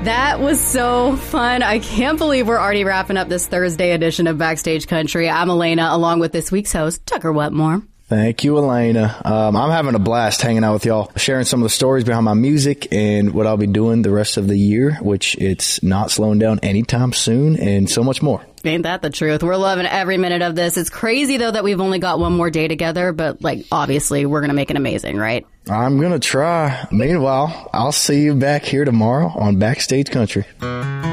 That was so fun. I can't believe we're already wrapping up this Thursday edition of Backstage Country. I'm Elena, along with this week's host, Tucker Wetmore. Thank you, Elena. I'm having a blast hanging out with y'all, sharing some of the stories behind my music and what I'll be doing the rest of the year, which it's not slowing down anytime soon, and so much more. Ain't that the truth? We're loving every minute of this. It's crazy, though, that we've only got one more day together, but, obviously, we're going to make it amazing, right? I'm going to try. Meanwhile, I'll see you back here tomorrow on Backstage Country.